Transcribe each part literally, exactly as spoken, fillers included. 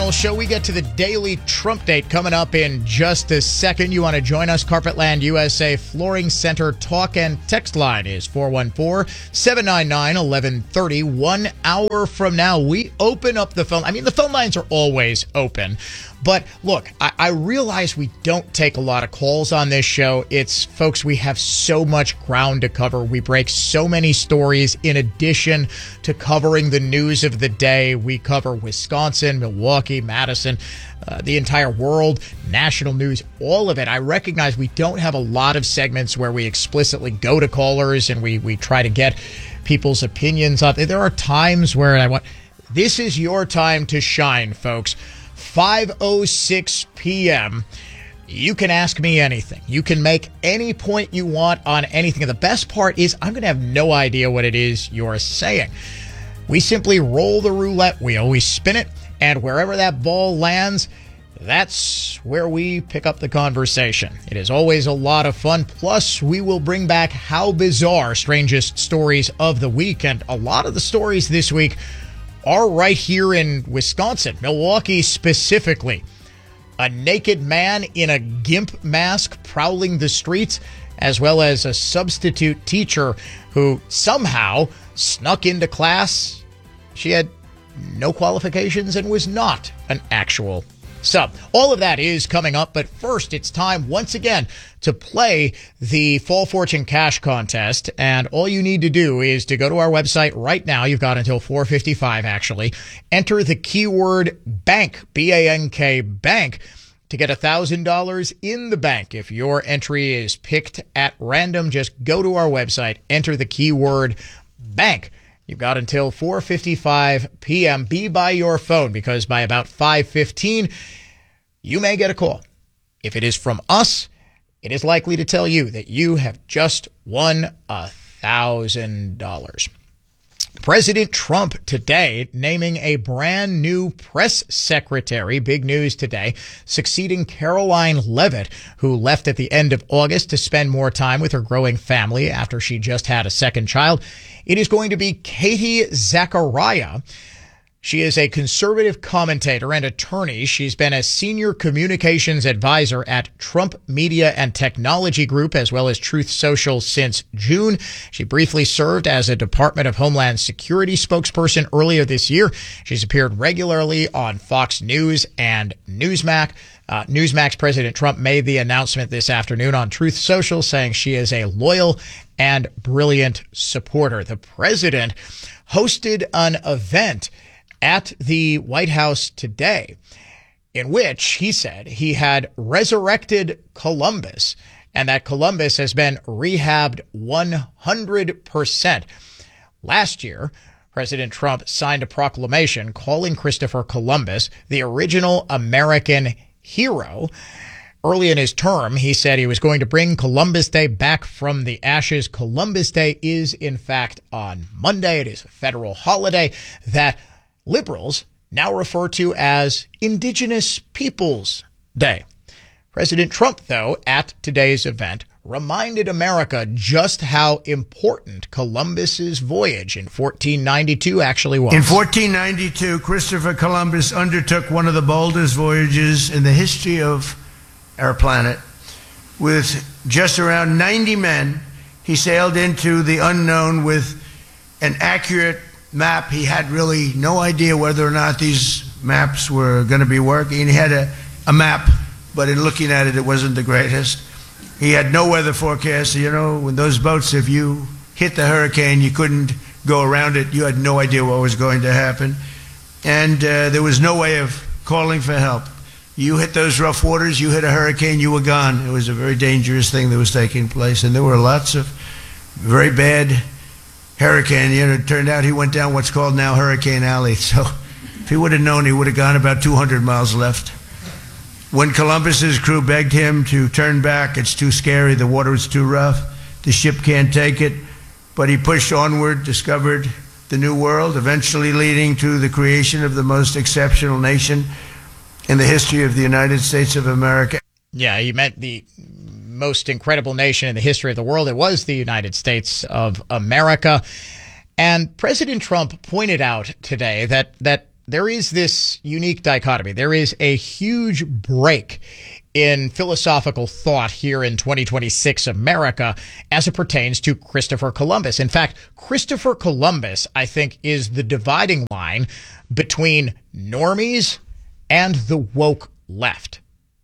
O'Connell Show. We get to the daily Trump date coming up in just a second. You want to join us? Carpetland U S A Flooring Center talk and text line is four one four, seven nine nine, one one three zero. One hour from now, we open up the phone. I mean, the phone lines are always open. But look, I, I realize we don't take a lot of calls on this show. It's, folks, we have so much ground to cover. We break so many stories in addition to covering the news of the day. We cover Wisconsin, Milwaukee, Madison, uh, the entire world, national news, all of it. I recognize we don't have a lot of segments where we explicitly go to callers and we, we try to get people's opinions on it. There are times where I want, this is your time to shine, folks. five oh six p.m. You can ask me anything. You can make any point you want on anything. And the best part is I'm going to have no idea what it is you're saying. We simply roll the roulette wheel. We spin it, and wherever that ball lands, that's where we pick up the conversation. It is always a lot of fun. Plus, we will bring back How Bizarre, strangest stories of the week. And a lot of the stories this week are right here in Wisconsin, Milwaukee specifically. A naked man in a gimp mask prowling the streets, as well as a substitute teacher who somehow snuck into class. She had no qualifications and was not an actual sub. All of that is coming up, but first it's time once again to play the Fall Fortune Cash Contest, and all you need to do is to go to our website right now. You've got until four fifty-five actually. Enter the keyword BANK, B A N K, BANK, to get one thousand dollars in the bank. If your entry is picked at random, just go to our website, enter the keyword BANK. You've got until four fifty-five p.m. Be by your phone, because by about five fifteen, you may get a call. If it is from us, it is likely to tell you that you have just won one thousand dollars. President Trump today naming a brand new press secretary, big news today, succeeding Caroline Leavitt, who left at the end of August to spend more time with her growing family after she just had a second child. It is going to be Katie Zachariah. She is a conservative commentator and attorney. She's been a senior communications advisor at Trump Media and Technology Group, as well as Truth Social, since June. She briefly served as a Department of Homeland Security spokesperson earlier this year. She's appeared regularly on Fox News and Newsmax. Uh, Newsmax President Trump made the announcement this afternoon on Truth Social, saying she is a loyal and brilliant supporter. The president hosted an event at the White House today, in which he said he had resurrected Columbus and that Columbus has been rehabbed one hundred percent. Last year, President Trump signed a proclamation calling Christopher Columbus the original American hero. Early in his term, he said he was going to bring Columbus Day back from the ashes. Columbus Day is, in fact, on Monday. It is a federal holiday that liberals now refer to as Indigenous Peoples Day. President Trump, though, at today's event, reminded America just how important Columbus's voyage in fourteen ninety-two actually was. In fourteen ninety-two, Christopher Columbus undertook one of the boldest voyages in the history of our planet. With just around ninety men, he sailed into the unknown with an accurate map. He had really no idea whether or not these maps were going to be working. He had a, a map, but in looking at it, it wasn't the greatest. He had no weather forecast. You know, when those boats, if you hit the hurricane, you couldn't go around it. You had no idea what was going to happen. And uh, there was no way of calling for help. You hit those rough waters, you hit a hurricane, you were gone. It was a very dangerous thing that was taking place. And there were lots of very bad hurricane. You know, it turned out he went down what's called now Hurricane Alley. So if he would have known, he would have gone about two hundred miles left. When Columbus's crew begged him to turn back, it's too scary, the water is too rough, the ship can't take it. But he pushed onward, discovered the new world, eventually leading to the creation of the most exceptional nation in the history of the United States of America. Yeah, he meant the most incredible nation in the history of the world. It was the United States of America. And President Trump pointed out today that that there is this unique dichotomy. There is a huge break in philosophical thought here in twenty twenty-six America as it pertains to Christopher Columbus. In fact, Christopher Columbus, I think, is the dividing line between normies and the woke left.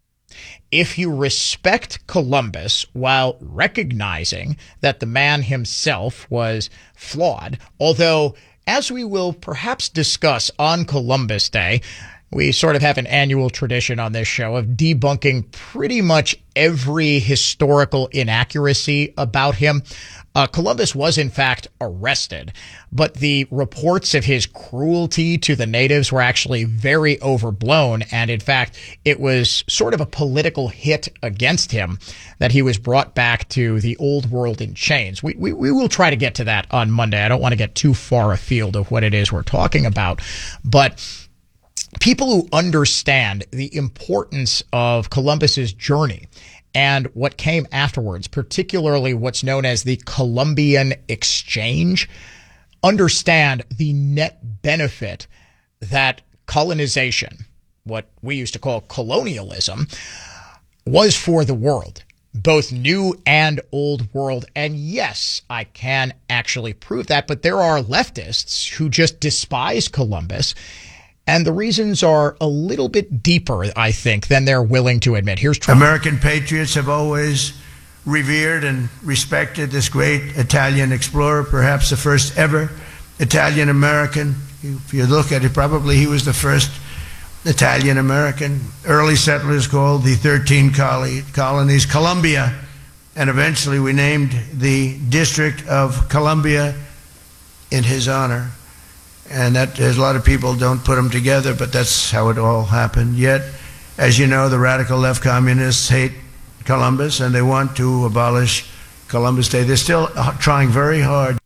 If you respect Columbus while recognizing that the man himself was flawed, although, as we will perhaps discuss on Columbus Day, we sort of have an annual tradition on this show of debunking pretty much every historical inaccuracy about him. Uh, Columbus was, in fact, arrested, but the reports of his cruelty to the natives were actually very overblown. And in fact, it was sort of a political hit against him that he was brought back to the old world in chains. We, we, we will try to get to that on Monday. I don't want to get too far afield of what it is we're talking about, but people who understand the importance of Columbus's journey and what came afterwards, particularly what's known as the Columbian Exchange, understand the net benefit that colonization, what we used to call colonialism, was for the world, both new and old world. And yes, I can actually prove that, but there are leftists who just despise Columbus. And the reasons are a little bit deeper, I think, than they're willing to admit. Here's Trump. American patriots have always revered and respected this great Italian explorer, perhaps the first ever Italian American. If you look at it, probably he was the first Italian American. Early settlers called the thirteen colonies Columbia, and eventually we named the District of Columbia in his honor. And that there's a lot of people don't put them together, but that's how it all happened. Yet, as you know, the radical left communists hate Columbus and they want to abolish Columbus Day. They're still trying very hard.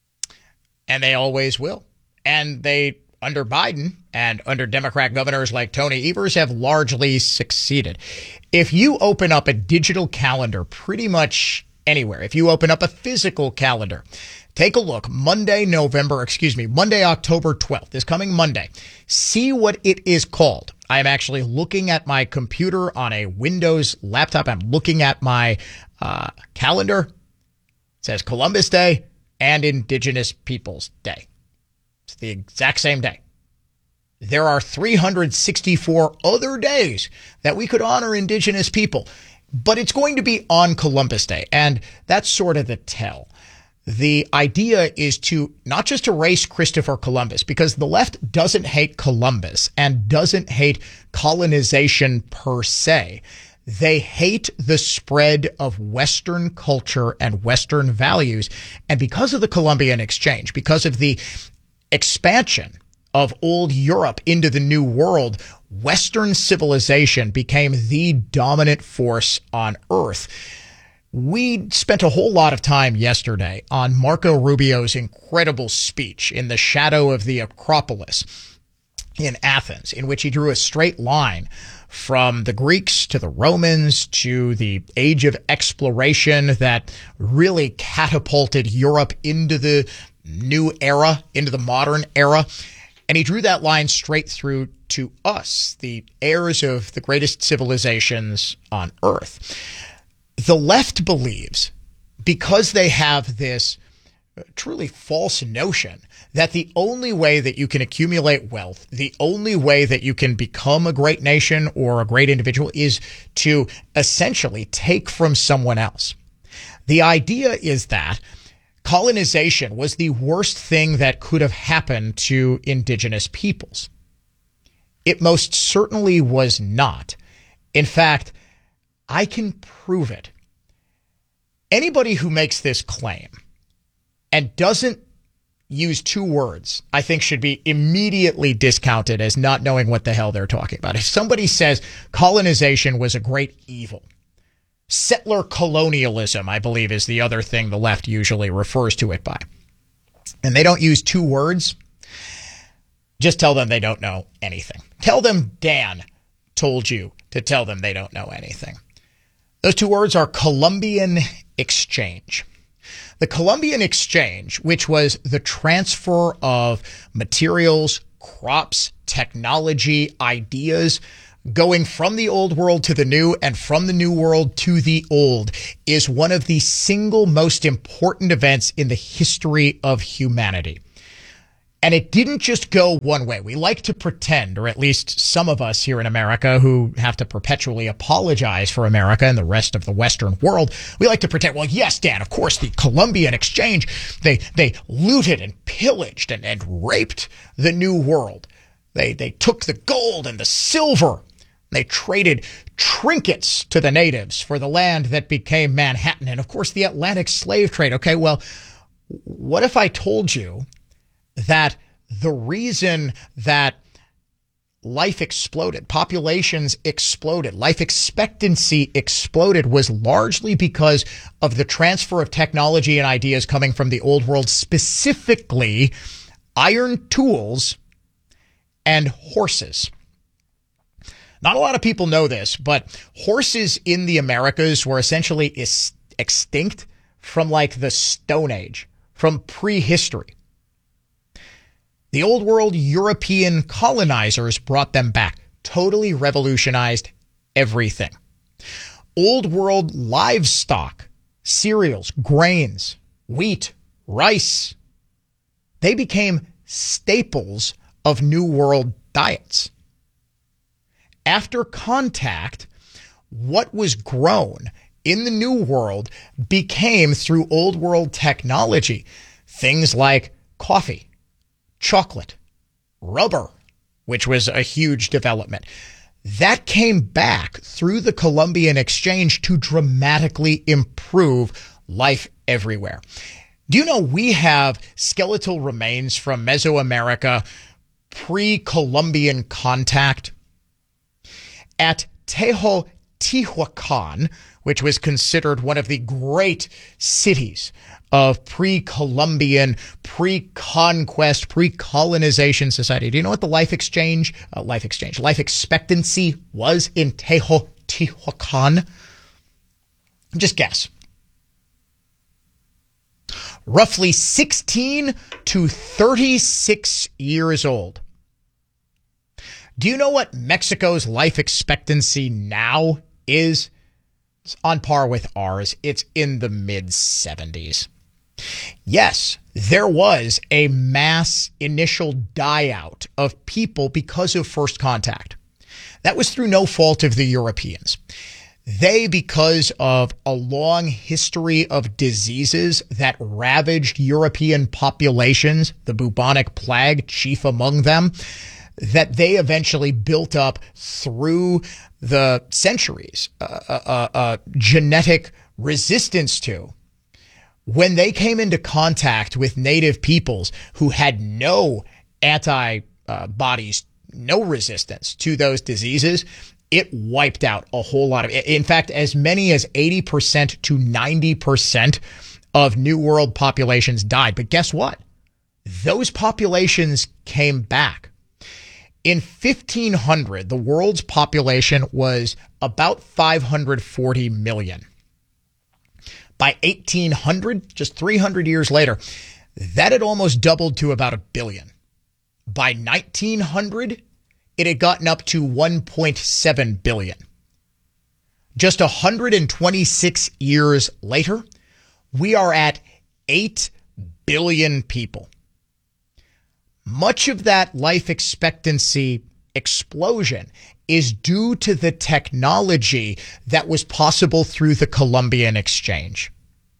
And they always will. And they, under Biden and under Democrat governors like Tony Evers, have largely succeeded. If you open up a digital calendar pretty much anywhere, if you open up a physical calendar, take a look, Monday, November, excuse me, Monday, October twelfth, this coming Monday. See what it is called. I am actually looking at my computer on a Windows laptop. I'm looking at my uh, calendar. It says Columbus Day and Indigenous Peoples Day. It's the exact same day. There are three hundred sixty-four other days that we could honor Indigenous people, but it's going to be on Columbus Day. And that's sort of the tell. The idea is to not just erase Christopher Columbus, because the left doesn't hate Columbus and doesn't hate colonization per se. They hate the spread of Western culture and Western values. And because of the Columbian Exchange, because of the expansion of old Europe into the New World, Western civilization became the dominant force on Earth. We spent a whole lot of time yesterday on Marco Rubio's incredible speech in the shadow of the Acropolis in Athens, in which he drew a straight line from the Greeks to the Romans to the age of exploration that really catapulted Europe into the new era, into the modern era. And he drew that line straight through to us, the heirs of the greatest civilizations on Earth. The left believes, because they have this truly false notion that the only way that you can accumulate wealth, the only way that you can become a great nation or a great individual is to essentially take from someone else. The idea is that colonization was the worst thing that could have happened to indigenous peoples. It most certainly was not. In fact, I can prove it. Anybody who makes this claim and doesn't use two words, I think should be immediately discounted as not knowing what the hell they're talking about. If somebody says colonization was a great evil, settler colonialism, I believe, is the other thing the left usually refers to it by, and they don't use two words, just tell them they don't know anything. Tell them Dan told you to tell them they don't know anything. Those two words are Columbian Exchange. The Columbian Exchange, which was the transfer of materials, crops, technology, ideas. Going from the old world to the new and from the new world to the old is one of the single most important events in the history of humanity. And it didn't just go one way. We like to pretend, or at least some of us here in America who have to perpetually apologize for America and the rest of the Western world, we like to pretend, well, yes, Dan, of course, the Columbian Exchange, they they looted and pillaged and, and raped the New World. They, they took the gold and the silver. They traded trinkets to the natives for the land that became Manhattan. And, of course, the Atlantic slave trade. Okay, well, what if I told you that the reason that life exploded, populations exploded, life expectancy exploded was largely because of the transfer of technology and ideas coming from the old world, specifically iron tools and horses. Not a lot of people know this, but horses in the Americas were essentially is extinct from like the Stone Age, from prehistory. The old world European colonizers brought them back, totally revolutionized everything. Old world livestock, cereals, grains, wheat, rice, they became staples of New World diets. After contact, what was grown in the New World became, through Old World technology, things like coffee, chocolate, rubber, which was a huge development. That came back through the Columbian Exchange to dramatically improve life everywhere. Do you know we have skeletal remains from Mesoamerica pre-Columbian contact? At Teotihuacan, which was considered one of the great cities of pre-Columbian, pre-conquest, pre-colonization society. Do you know what the life exchange, uh, life exchange, life expectancy was in Teotihuacan? Just guess. Roughly sixteen to thirty-six years old. Do you know what Mexico's life expectancy now is? It's on par with ours. It's in the mid seventies. Yes, there was a mass initial die-out of people because of first contact. That was through no fault of the Europeans. They, because of a long history of diseases that ravaged European populations, the bubonic plague chief among them, that they eventually built up through the centuries, uh, uh, uh, genetic resistance to. When they came into contact with native peoples who had no antibodies, no resistance to those diseases, it wiped out a whole lot of, in fact, as many as eighty percent to ninety percent of New World populations died. But guess what? Those populations came back. In fifteen hundred, the world's population was about five hundred forty million. By eighteen hundred, just three hundred years later, that had almost doubled to about a billion. By nineteen hundred, it had gotten up to one point seven billion. Just one hundred twenty-six years later, we are at eight billion people. Much of that life expectancy explosion is due to the technology that was possible through the Columbian Exchange.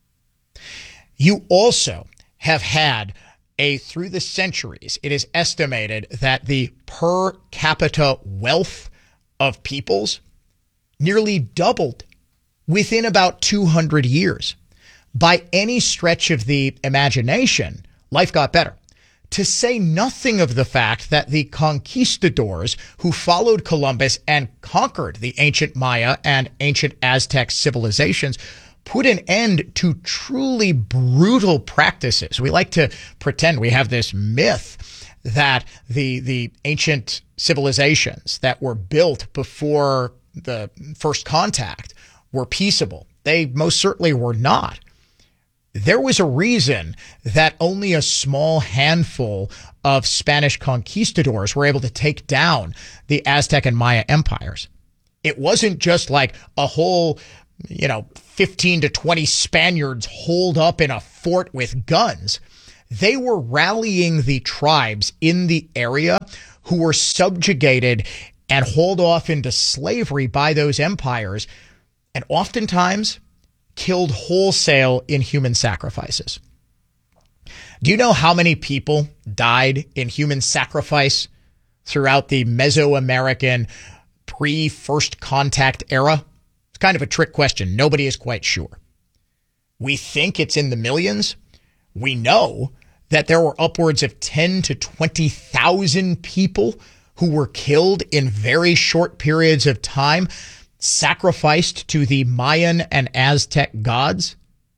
You also have had a, through the centuries, it is estimated that the per capita wealth of peoples nearly doubled within about two hundred years. By any stretch of the imagination, life got better. To say nothing of the fact that the conquistadors who followed Columbus and conquered the ancient Maya and ancient Aztec civilizations put an end to truly brutal practices. We like to pretend we have this myth that the the ancient civilizations that were built before the first contact were peaceable. They most certainly were not. There was a reason that only a small handful of Spanish conquistadors were able to take down the Aztec and Maya empires. It wasn't just like a whole, you know, fifteen to twenty Spaniards holed up in a fort with guns. They were rallying the tribes in the area who were subjugated and hauled off into slavery by those empires, and oftentimes killed wholesale in human sacrifices. Do you know how many people died in human sacrifice throughout the Mesoamerican pre-first contact era? It's kind of a trick question. Nobody is quite sure. We think it's in the millions. We know that there were upwards of ten to twenty thousand people who were killed in very short periods of time, sacrificed to the Mayan and Aztec gods.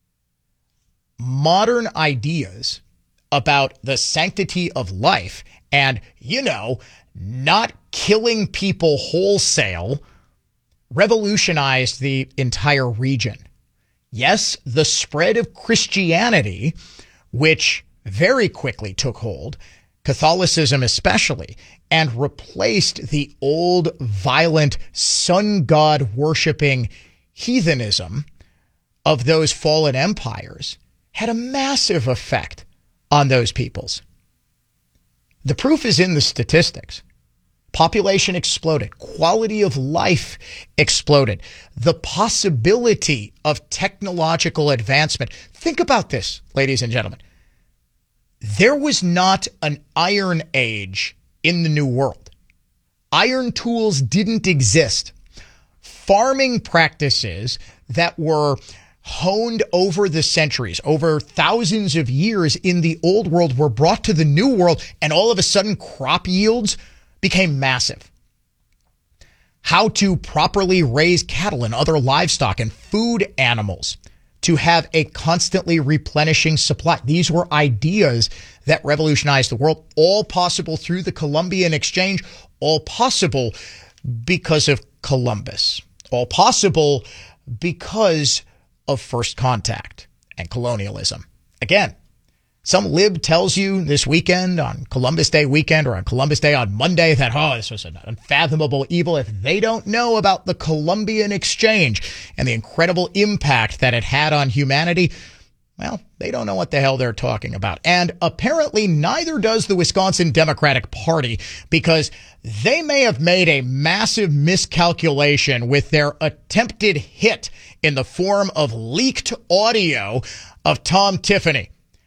Modern ideas about the sanctity of life and, you know, not killing people wholesale revolutionized the entire region. Yes, the spread of Christianity, which very quickly took hold, Catholicism especially, and replaced the old, violent, sun god worshipping heathenism of those fallen empires, had a massive effect on those peoples. The proof is in the statistics. Population exploded. Quality of life exploded. The possibility of technological advancement. Think about this, ladies and gentlemen. There was not an iron age in the New World. Iron tools didn't exist. Farming practices that were honed over the centuries, over thousands of years in the Old World, were brought to the New World, and all of a sudden crop yields became massive. How to properly raise cattle and other livestock and food animals to have a constantly replenishing supply. These were ideas that revolutionized the world, all possible through the Columbian Exchange, all possible because of Columbus, all possible because of first contact and colonialism. Again, some lib tells you this weekend, on Columbus Day weekend or on Columbus Day on Monday, that, oh, this was an unfathomable evil. If they don't know about the Columbian Exchange and the incredible impact that it had on humanity, well, they don't know what the hell they're talking about. And apparently neither does the Wisconsin Democratic Party, because they may have made a massive miscalculation with their attempted hit in the form of leaked audio of Tom Tiffany.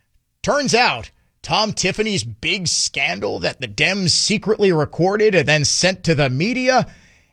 Turns out, Tom Tiffany's big scandal that the Dems secretly recorded and then sent to the media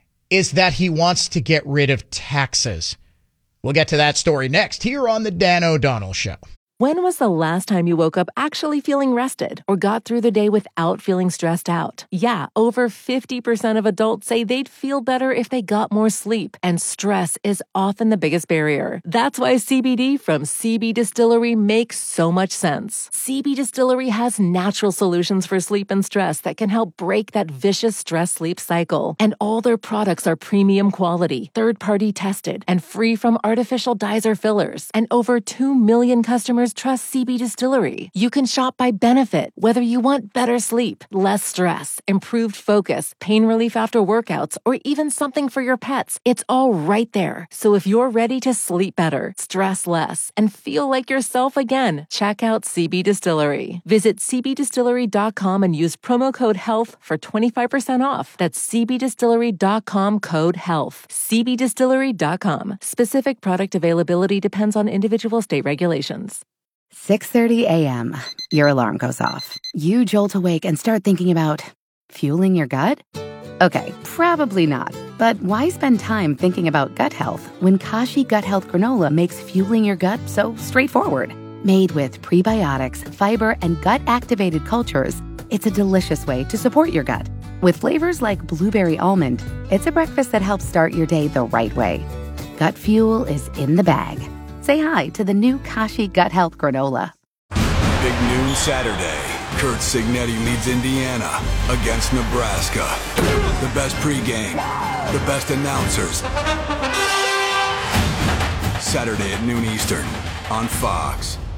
is that he wants to get rid of taxes. We'll get to that story next here on the Dan O'Donnell Show. When was the last time you woke up actually feeling rested or got through the day without feeling stressed out? Yeah, over fifty percent of adults say they'd feel better if they got more sleep, and stress is often the biggest barrier. That's why C B D from C B Distillery makes so much sense. C B Distillery has natural solutions for sleep and stress that can help break that vicious stress-sleep cycle. And all their products are premium quality, third-party tested, and free from artificial dyes or fillers. And over two million customers trust C B Distillery. You can shop by benefit, whether you want better sleep, less stress, improved focus, pain relief after workouts, or even something for your pets. It's all right there. So if you're ready to sleep better, stress less, and feel like yourself again, check out C B Distillery. Visit c b distillery dot com and use promo code HEALTH for twenty-five percent off. That's c b distillery dot com code HEALTH. c b distillery dot com. Specific product availability depends on individual state regulations. six thirty a.m. Your alarm goes off. You jolt awake and start thinking about fueling your gut? Okay, probably not. But why spend time thinking about gut health when Kashi Gut Health Granola makes fueling your gut so straightforward? Made with prebiotics, fiber, and gut-activated cultures, it's a delicious way to support your gut. With flavors like blueberry almond, it's a breakfast that helps start your day the right way. Gut fuel is in the bag. Say hi to the new Kashi Gut Health Granola. Big noon Saturday. Kurt Signetti leads Indiana against Nebraska. The best pregame, the best announcers. Saturday at noon Eastern on Fox.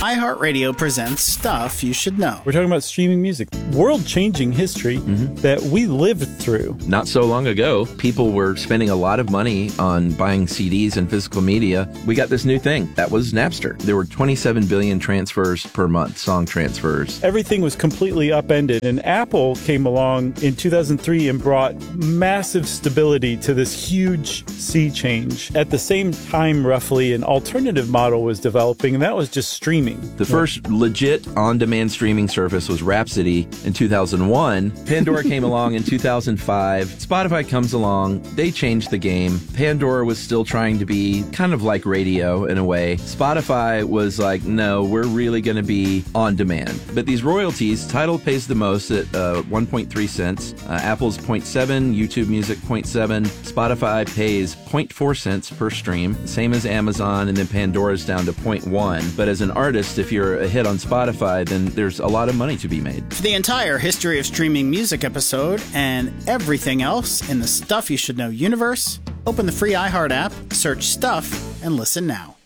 iHeartRadio presents Stuff You Should Know. We're talking about streaming music, world-changing history mm-hmm. that we lived through. Not so long ago, people were spending a lot of money on buying C Ds and physical media. We got this new thing. That was Napster. There were twenty-seven billion transfers per month, song transfers. Everything was completely upended, and Apple came along in two thousand three and brought massive stability to this huge sea change. At the same time, roughly, an alternative model was developing, and that was just streaming. The first legit on-demand streaming service was Rhapsody in two thousand one. Pandora came along in two thousand five. Spotify comes along. They changed the game. Pandora was still trying to be kind of like radio in a way. Spotify was like, no, we're really going to be on demand. But these royalties, Tidal pays the most at uh, one point three cents. Uh, Apple's zero point seven, YouTube Music zero point seven. Spotify pays zero point four cents per stream, same as Amazon, and then Pandora's down to zero point one. But as an artist, if you're a hit on Spotify, then there's a lot of money to be made. For the entire History of Streaming Music episode and everything else in the Stuff You Should Know universe, open the free iHeart app, search Stuff, and listen now.